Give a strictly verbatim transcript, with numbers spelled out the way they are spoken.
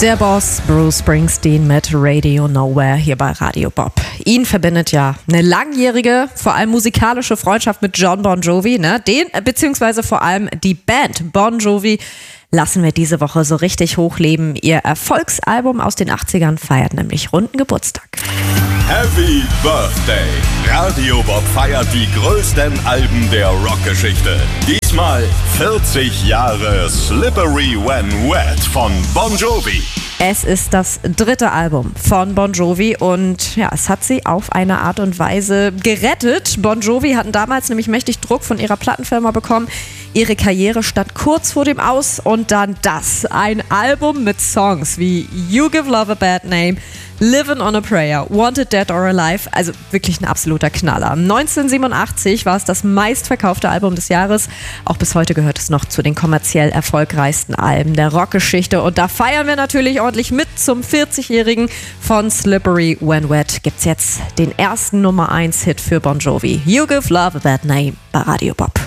Der Boss Bruce Springsteen mit Radio Nowhere hier bei Radio Bob. Ihn verbindet ja eine langjährige, vor allem musikalische Freundschaft mit Jon Bon Jovi. Ne? Den, beziehungsweise vor allem die Band Bon Jovi, lassen wir diese Woche so richtig hochleben. Ihr Erfolgsalbum aus den achtzigern feiert nämlich runden Geburtstag. Happy Birthday! Radio Bob feiert die größten Alben der Rockgeschichte. Diesmal vierzig Jahre Slippery When Wet von Bon Jovi. Es ist das dritte Album von Bon Jovi und ja, es hat sie auf eine Art und Weise gerettet. Bon Jovi hatten damals nämlich mächtig Druck von ihrer Plattenfirma bekommen. Ihre Karriere stand kurz vor dem Aus und dann das. Ein Album mit Songs wie You Give Love a Bad Name, Livin' on a Prayer, Wanted Dead or Alive, also wirklich ein absoluter Knaller. neunzehnhundertsiebenundachtzig war es das meistverkaufte Album des Jahres. Auch bis heute gehört es noch zu den kommerziell erfolgreichsten Alben der Rockgeschichte. Und da feiern wir natürlich ordentlich mit. Zum vierzigjährigen von Slippery When Wet gibt's jetzt den ersten Nummer eins Hit für Bon Jovi. You Give Love a Bad Name bei Radio Bob.